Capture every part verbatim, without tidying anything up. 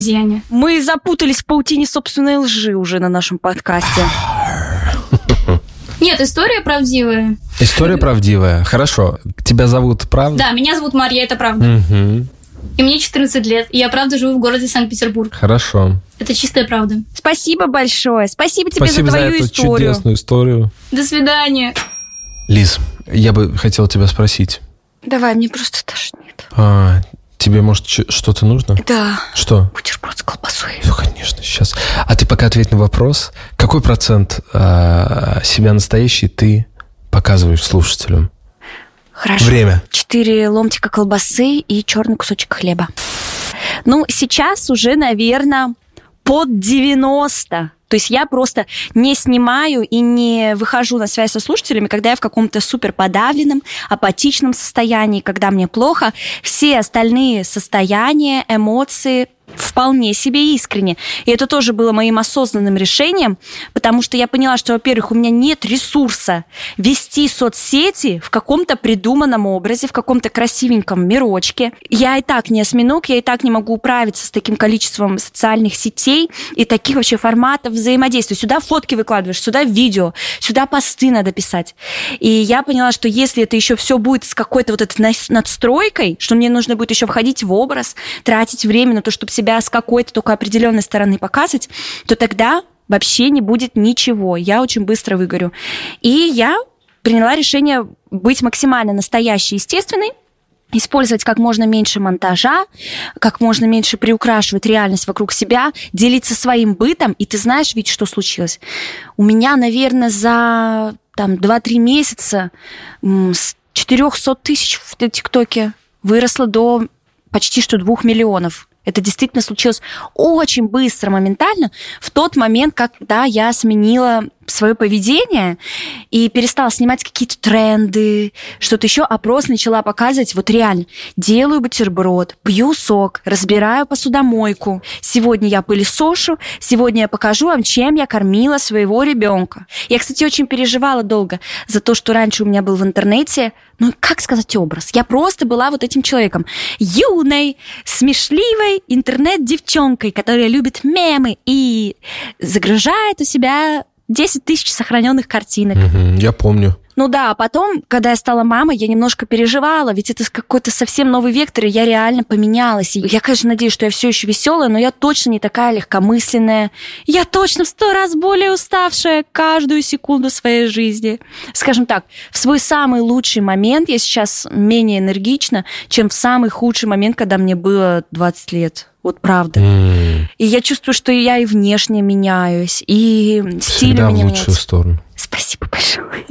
обезьяне. Мы запутались в паутине собственной лжи уже на нашем подкасте. Нет, история правдивая. История правдивая. Хорошо. Тебя зовут правда? Да, меня зовут Марья, это правда. Угу. И мне четырнадцать лет. И я правда живу в городе Санкт-Петербург. Хорошо. Это чистая правда. Спасибо большое. Спасибо тебе Спасибо за твою за эту историю. чудесную историю. До свидания. Лиз, я бы хотел тебя спросить. Давай, мне просто тошнит. А, тебе, может, ч- что-то нужно? Да. Что? Бутерброд с колбасой. Ну, конечно, сейчас. А ты пока ответь на вопрос. Какой процент а, себя настоящий ты показываешь слушателям? Хорошо. Время. Четыре ломтика колбасы и черный кусочек хлеба. Ну, сейчас уже, наверное, под девяносто. То есть я просто не снимаю и не выхожу на связь со слушателями, когда я в каком-то супер подавленном, апатичном состоянии, когда мне плохо. Все остальные состояния, эмоции вполне себе искренне. И это тоже было моим осознанным решением, потому что я поняла, что, во-первых, у меня нет ресурса вести соцсети в каком-то придуманном образе, в каком-то красивеньком мирочке. Я и так не осьминог, я и так не могу управиться с таким количеством социальных сетей и таких вообще форматов взаимодействия. Сюда фотки выкладываешь, сюда видео, сюда посты надо писать. И я поняла, что если это еще все будет с какой-то вот этой надстройкой, что мне нужно будет еще входить в образ, тратить время на то, чтобы себя с какой-то только определенной стороны показывать, то тогда вообще не будет ничего. Я очень быстро выгорю. И я приняла решение быть максимально настоящей, естественной, использовать как можно меньше монтажа, как можно меньше приукрашивать реальность вокруг себя, делиться своим бытом. И ты знаешь, ведь что случилось? У меня, наверное, за там, два-три месяца с четырехсот тысяч в ТикТоке выросло до почти что двух миллионов. Это действительно случилось очень быстро, моментально, в тот момент, когда я сменила свое поведение и перестала снимать какие-то тренды, что-то еще, а просто начала показывать вот реально. Делаю бутерброд, пью сок, разбираю посудомойку. Сегодня я пылесошу, сегодня я покажу вам, чем я кормила своего ребенка. Я, кстати, очень переживала долго за то, что раньше у меня был в интернете, ну, как сказать, образ. Я просто была вот этим человеком. Юной, смешливой интернет-девчонкой, которая любит мемы и загружает у себя десять тысяч сохраненных картинок. Угу, я помню. Ну да, а потом, когда я стала мамой, я немножко переживала, ведь это какой-то совсем новый вектор, и я реально поменялась. И я, конечно, надеюсь, что я все еще веселая, но я точно не такая легкомысленная. Я точно в сто раз более уставшая каждую секунду своей жизни. Скажем так, в свой самый лучший момент я сейчас менее энергична, чем в самый худший момент, когда мне было двадцать лет. Вот правда. Mm. И я чувствую, что я и внешне меняюсь, и стиль у меня меняется. Всегда в лучшую сторону. Спасибо большое.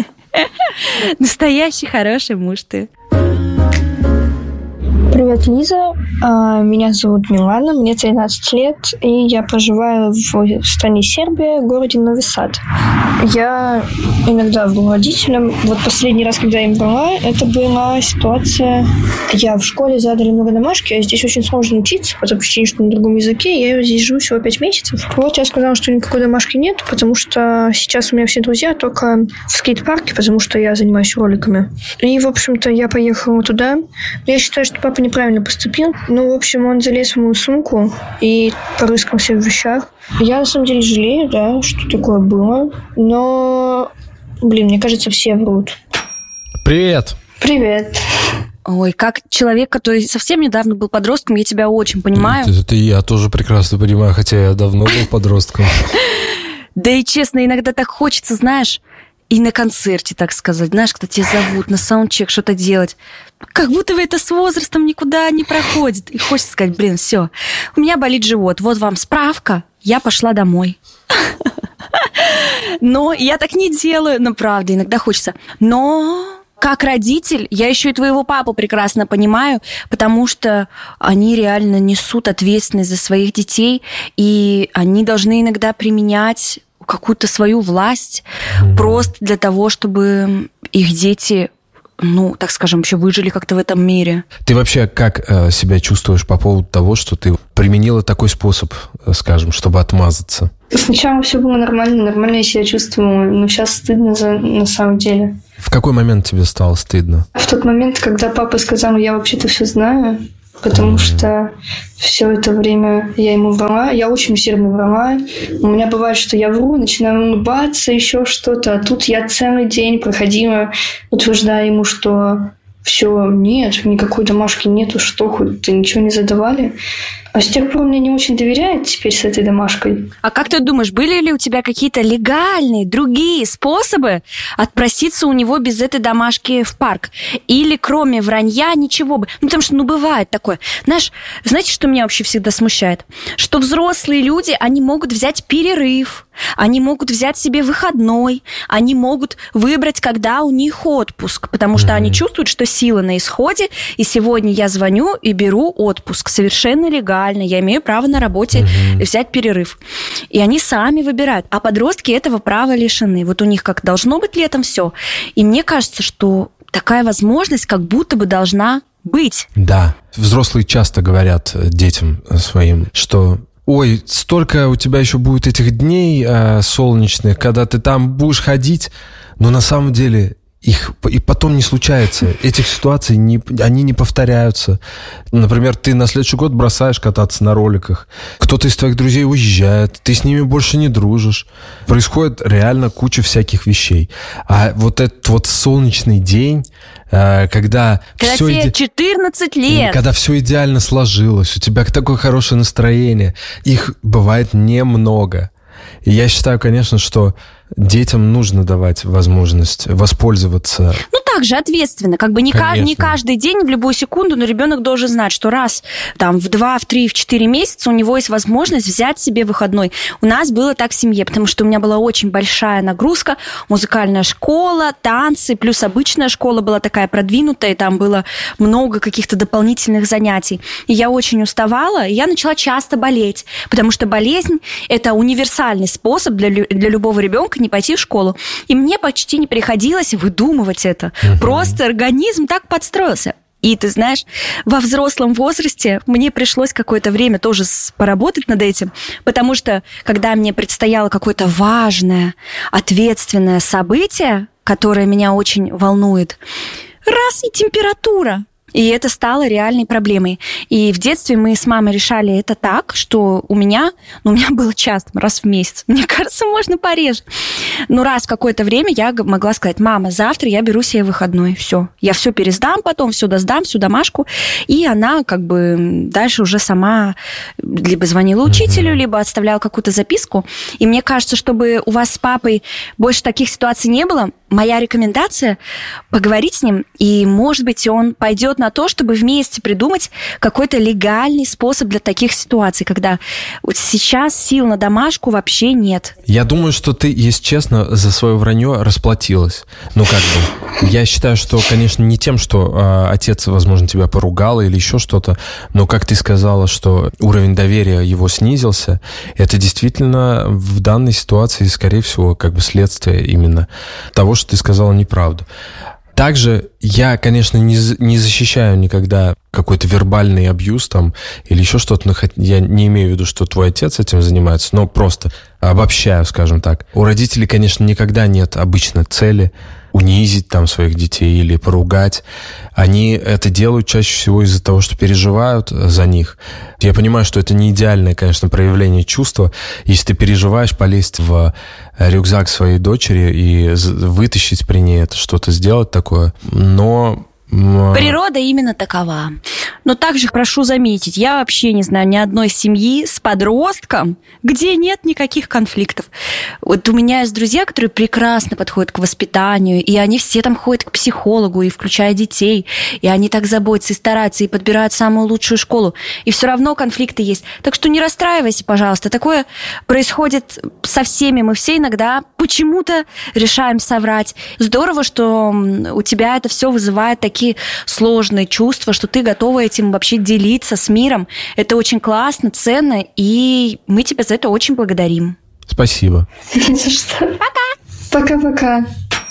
Настоящий хороший муж ты. Привет, Лиза. Меня зовут Милана, мне тринадцать лет, и я проживаю в стране Сербия, в городе Нови Сад. Я иногда был водителем. Вот последний раз, когда я им брала, это была ситуация... Я в школе задали много домашки, а здесь очень сложно учиться, потому что что на другом языке, я здесь живу всего пять месяцев. Вот я сказала, что никакой домашки нет, потому что сейчас у меня все друзья только в скейт-парке, потому что я занимаюсь роликами. И, в общем-то, я поехала туда. Я считаю, что папа неправильно поступил. Ну, в общем, он залез в мою сумку и порыскался в вещах. Я, на самом деле, жалею, да, что такое было. Но, блин, мне кажется, все врут. Привет. Привет. Ой, как человек, который совсем недавно был подростком, я тебя очень понимаю. Это, это я тоже прекрасно понимаю, хотя я давно был подростком. Да и честно, иногда так хочется, знаешь, и на концерте, так сказать, знаешь, когда тебя зовут на саундчек что-то делать. Как будто бы это с возрастом никуда не проходит. И хочется сказать, блин, все, у меня болит живот, вот вам справка, я пошла домой. Но я так не делаю, но правда, иногда хочется. Но как родитель, я еще и твоего папу прекрасно понимаю, потому что они реально несут ответственность за своих детей, и они должны иногда применять какую-то свою власть mm-hmm. просто для того, чтобы их дети, ну, так скажем, вообще выжили как-то в этом мире. Ты вообще как э, себя чувствуешь по поводу того, что ты применила такой способ, скажем, чтобы отмазаться? Сначала все было нормально, нормально я себя чувствовала, но сейчас стыдно за, на самом деле. В какой момент тебе стало стыдно? В тот момент, когда папа сказал, я вообще-то все знаю, потому что все это время я ему врала, я очень усердно врала. У меня бывает, что я вру, начинаю улыбаться, еще что-то, а тут я целый день проходила, утверждая ему, что все, нет, никакой домашки нету, что хоть ты ничего не задавали. А с тех пор мне не очень доверяет теперь с этой домашкой. А как ты думаешь, были ли у тебя какие-то легальные, другие способы отпроситься у него без этой домашки в парк? Или кроме вранья ничего бы? Ну, потому что, ну, бывает такое. Знаешь, знаете, что меня вообще всегда смущает? Что взрослые люди, они могут взять перерыв, они могут взять себе выходной, они могут выбрать, когда у них отпуск, потому что mm-hmm. они чувствуют, что сила на исходе, и сегодня я звоню и беру отпуск. Совершенно легально. Я имею право на работе mm-hmm. взять перерыв. И они сами выбирают. А подростки этого права лишены. Вот у них как должно быть летом все. И мне кажется, что такая возможность как будто бы должна быть. Да. Взрослые часто говорят детям своим, что ой, столько у тебя еще будет этих дней э, солнечных, когда ты там будешь ходить, но на самом деле их и потом не случается. Этих ситуаций не, они не повторяются. Например, ты на следующий год бросаешь кататься на роликах. Кто-то из твоих друзей уезжает, ты с ними больше не дружишь. Происходит реально куча всяких вещей. А вот этот вот солнечный день, когда, когда все тебе иде... четырнадцать лет. Когда все идеально сложилось, у тебя такое хорошее настроение, их бывает немного. И я считаю, конечно, что детям нужно давать возможность воспользоваться. Ну, также ответственно. Как бы не, ка- не каждый день, в любую секунду, но ребенок должен знать, что раз там, в два, в три, в четыре месяца у него есть возможность взять себе выходной. У нас было так в семье, потому что у меня была очень большая нагрузка. Музыкальная школа, танцы, плюс обычная школа была такая продвинутая, и там было много каких-то дополнительных занятий. И я очень уставала, и я начала часто болеть, потому что болезнь – это универсальный способ для, лю- для любого ребенка не пойти в школу. И мне почти не приходилось выдумывать это. Uh-huh. Просто организм так подстроился. И ты знаешь, во взрослом возрасте мне пришлось какое-то время тоже поработать над этим, потому что когда мне предстояло какое-то важное, ответственное событие, которое меня очень волнует, раз и температура. И это стало реальной проблемой. И в детстве мы с мамой решали это так, что у меня, ну, у меня было часто, раз в месяц. Мне кажется, можно пореже. Но раз в какое-то время я могла сказать: мама, завтра я беру себе выходной. Все. Я все пересдам потом, все досдам, всю домашку. И она как бы дальше уже сама либо звонила учителю, либо оставляла какую-то записку. И мне кажется, чтобы у вас с папой больше таких ситуаций не было, моя рекомендация – поговорить с ним, и, может быть, он пойдет на то, чтобы вместе придумать какой-то легальный способ для таких ситуаций, когда вот сейчас сил на домашку вообще нет. Я думаю, что ты, если честно, за свое вранье расплатилась. Ну, как бы, я считаю, что, конечно, не тем, что э, отец, возможно, тебя поругал или еще что-то, но, как ты сказала, что уровень доверия его снизился, это действительно в данной ситуации, скорее всего, как бы следствие именно того, что ты сказала неправду. Также я, конечно, не, не защищаю никогда какой-то вербальный абьюз там или еще что-то, но я не имею в виду, что твой отец этим занимается, но просто обобщаю, скажем так. У родителей, конечно, никогда нет обычно цели унизить там своих детей или поругать. Они это делают чаще всего из-за того, что переживают за них. Я понимаю, что это не идеальное, конечно, проявление чувства. Если ты переживаешь, полезть в рюкзак своей дочери и вытащить при ней это, что-то сделать такое. Но природа именно такова. Но также прошу заметить, я вообще не знаю ни одной семьи с подростком, где нет никаких конфликтов. Вот у меня есть друзья, которые прекрасно подходят к воспитанию, и они все там ходят к психологу, и включая детей, и они так заботятся и стараются, и подбирают самую лучшую школу, и все равно конфликты есть. Так что не расстраивайся, пожалуйста. Такое происходит со всеми. Мы все иногда почему-то решаем соврать. Здорово, что у тебя это все вызывает такие сложные чувства, что ты готова этим вообще делиться с миром. Это очень классно, ценно, и мы тебя за это очень благодарим. Спасибо. Не за что. Пока. Пока-пока.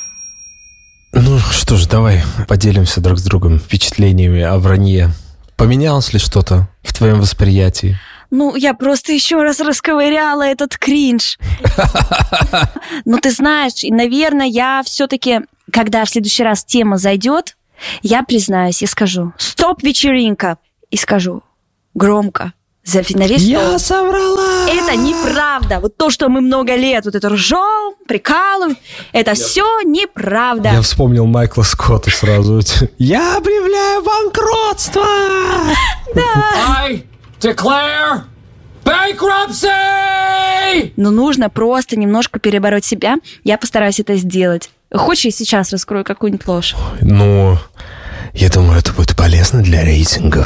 Ну что ж, давай поделимся друг с другом впечатлениями о вранье. Поменялось ли что-то в твоем восприятии? Ну, я просто еще раз расковыряла этот кринж. Ну, ты знаешь, наверное, я все-таки, когда в следующий раз тема зайдет, я признаюсь, я скажу: стоп, вечеринка. и скажу громко, за на весь стол. Я соврала! Это неправда. Вот то, что мы много лет вот это ржем, прикалываем, это все неправда. Я вспомнил Майкла Скотта сразу. Я объявляю банкротство! Да. I declare bankruptcy! Но нужно просто немножко перебороть себя. Я постараюсь это сделать. Хочешь, я сейчас раскрою какую-нибудь ложь? Ну, я думаю, это будет полезно для рейтингов.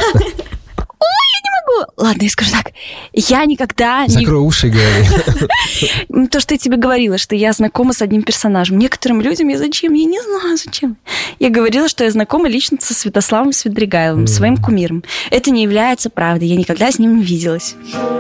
Ладно, я скажу так. Я никогда... Закрой не... уши и говори. То, что я тебе говорила, что я знакома с одним персонажем. Некоторым людям я зачем? Я не знаю, зачем. Я говорила, что я знакома лично со Святославом Свидригайловым, mm. своим кумиром. Это не является правдой. Я никогда с ним не виделась.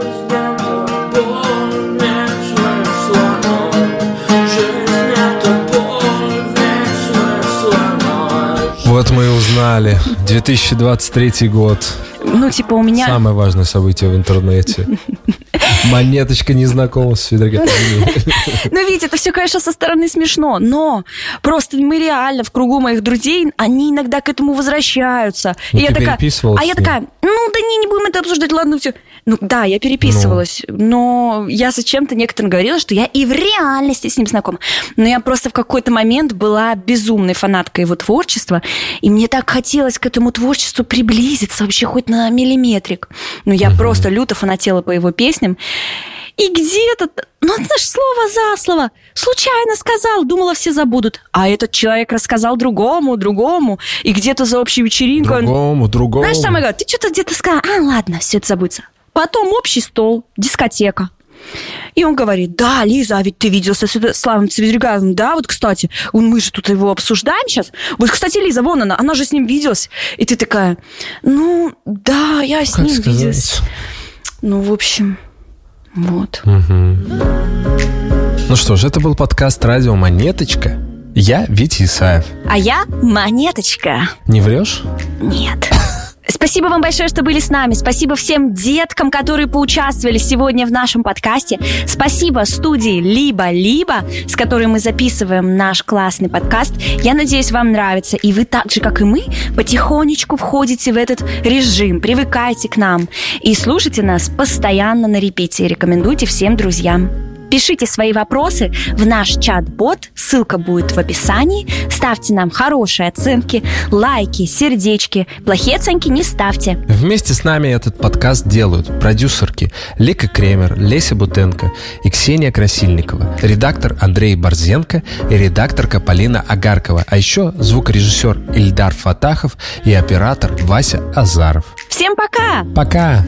Вот мы и узнали. две тысячи двадцать третий год. Ну, типа у меня... Самое важное событие в интернете. Монеточка незнакома с Свидригайловым. Ну, видите, это все, конечно, со стороны смешно, но просто мы реально в кругу моих друзей, они иногда к этому возвращаются. Ну, и ты я такая, переписывалась а я с ним? такая, ну, да не, не будем это обсуждать, ладно, все. Ну, да, я переписывалась, ну. но я зачем-то некоторым говорила, что я и в реальности с ним знакома. Но я просто в какой-то момент была безумной фанаткой его творчества, и мне так хотелось к этому творчеству приблизиться вообще хоть на миллиметрик. Ну, я угу. просто люто фанатела по его песням. И где-то, ну, знаешь, слово за слово, случайно сказал, думала, все забудут. А этот человек рассказал другому, другому, и где-то за общей вечеринкой... Другому, он... другому. Знаешь, самое главное, ты что-то где-то сказал, а, ладно, все это забудется. Потом общий стол, дискотека. И он говорит, да, Лиза, а ведь ты видел со Святославом Свидригайловым, да, вот, кстати, мы же тут его обсуждаем сейчас. Вот, кстати, Лиза, вон она, она же с ним виделась. И ты такая, ну, да, я с как ним сказать? виделась. Ну, в общем... Вот. Угу. Ну что ж, это был подкаст «Радио Монеточка». Я Витя Исаев. А я Монеточка. Не врешь? Нет. Спасибо вам большое, что были с нами. Спасибо всем деткам, которые поучаствовали сегодня в нашем подкасте. Спасибо студии «Либо-либо», с которой мы записываем наш классный подкаст. Я надеюсь, вам нравится. И вы так же, как и мы, потихонечку входите в этот режим. Привыкайте к нам. И слушайте нас постоянно на репите. Рекомендуйте всем друзьям. Пишите свои вопросы в наш чат-бот, ссылка будет в описании. Ставьте нам хорошие оценки, лайки, сердечки. Плохие оценки не ставьте. Вместе с нами этот подкаст делают продюсерки Лика Кремер, Леся Бутенко и Ксения Красильникова, редактор Андрей Борзенко и редакторка Полина Агаркова, а еще звукорежиссер Ильдар Фатахов и оператор Вася Азаров. Всем пока! Пока!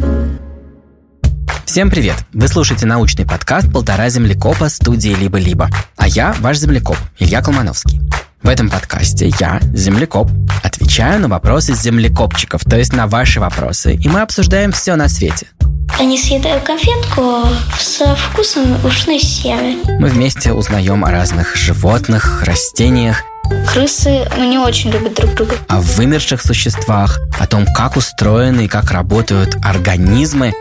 Всем привет! Вы слушаете научный подкаст «Полтора землекопа» студии «Либо-либо». А я ваш землекоп, Илья Колмановский. В этом подкасте я, землекоп, отвечаю на вопросы землекопчиков, то есть на ваши вопросы, и мы обсуждаем все на свете. Они съедают конфетку со вкусом ушной серы. Мы вместе узнаем о разных животных, растениях, крысы не очень любят друг друга. О вымерших существах, о том, как устроены и как работают организмы.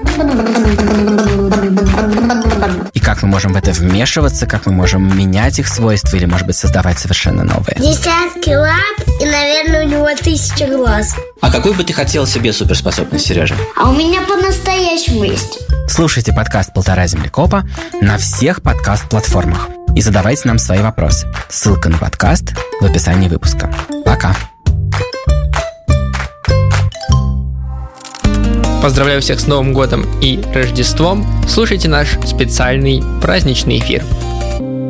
И как мы можем в это вмешиваться, как мы можем менять их свойства или, может быть, создавать совершенно новые. Десятки лап и, наверное, у него тысяча глаз. А какую бы ты хотел себе суперспособность, Сережа? А у меня по-настоящему есть. Слушайте подкаст «Полтора землекопа» на всех подкаст-платформах. И задавайте нам свои вопросы. Ссылка на подкаст в описании выпуска. Пока! Поздравляю всех с Новым годом и Рождеством. Слушайте наш специальный праздничный эфир.